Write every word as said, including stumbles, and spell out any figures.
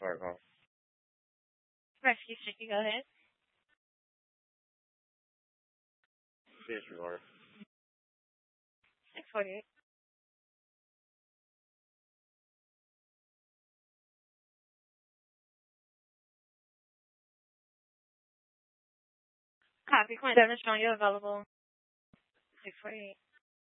Sorry, call. Rescue Sticky, go ahead. Disregard. six forty-eight. Copy. Point seven, showing you available. six forty-eight.